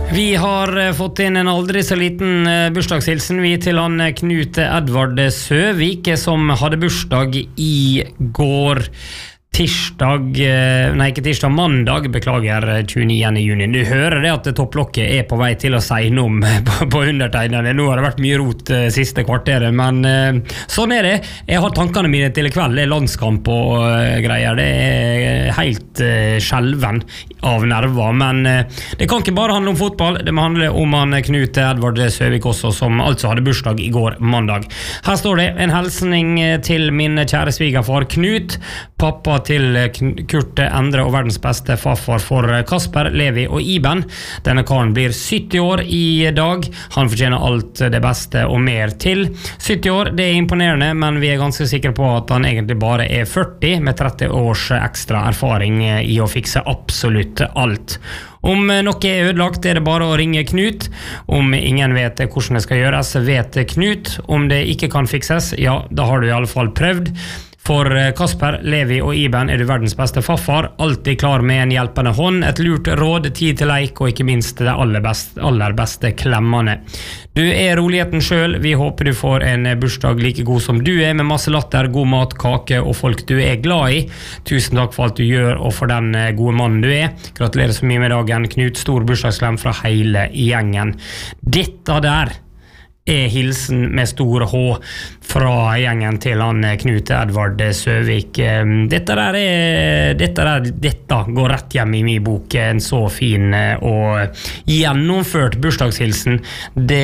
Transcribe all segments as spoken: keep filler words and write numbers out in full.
Vi har fått inn en aldri så liten bursdagshilsen vi til han Knut Edvard Søvik som hadde bursdag i går tirsdag, nei ikke tirsdag, mandag, beklager tjueniende juni. Du hører det at topplokket er på vei til å segne om på, på undertegnene. Nå har det vært mye rot uh, siste kvarteret, men uh, sånn er det. Jeg har tankene mine til i kveld, det er landskamp og uh, greier. Det er helt uh, skjelven av nerver, men uh, det kan ikke bare handle om fotball, det må handle om han Knut Edvard Søvik også, som altså hadde bursdag i går mandag. Her står det en hilsning til min kjære svigerfar Knut, pappa til Kurt Endre og verdens beste farfar for Kasper, Levi og Iben. Denne karen blir sytti år i dag. Han fortjener alt det beste og mer til. sytti år, det er imponerende, men vi er ganske sikre på at han egentlig bare er førti, med tretti års ekstra erfaring i å fikse absolutt alt. Om noe er ødelagt, er det bare å ringe Knut. Om ingen vet hvordan det skal gjøres, vet Knut. Om det ikke kan fikses, ja, da har du i alle fall prøvd. For Kasper, Levi og Iben er du verdens beste farfar, alltid klar med en hjelpende hånd, et lurt råd, tid til leik og ikke minst det aller beste, aller beste klemmene. Du er roligheten selv, vi håper du får en bursdag like god som du er, med masse latter, god mat, kake og folk du er glad i. Tusen takk for alt du gjør og for den gode mannen du er. Gratulerer så mye med dagen, Knut. Stor bursdagsklem fra hele gjengen. Dette der er hilsen med store H fra gjengen til han Knut Edvard Søvik. Dette der er, dette der, dette går rett hjem i min bok, en så fin og gjennomført bursdagshilsen. Det,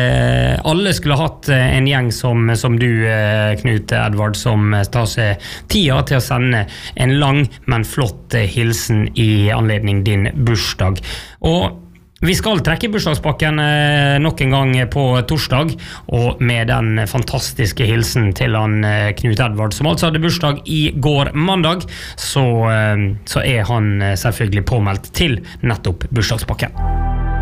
alle skulle hatt en gjeng som, som du, Knut Edvard, som tar seg tida til å sende en lang, men flott hilsen i anledning din bursdag. Og vi skal trekke bursdagspakken eh, nok en gang på torsdag, og med den fantastiske hilsen til han eh, Knut Edvard, som altså hadde bursdag i går mandag, så, eh, så er han eh, selvfølgelig påmeldt til nettopp bursdagspakken.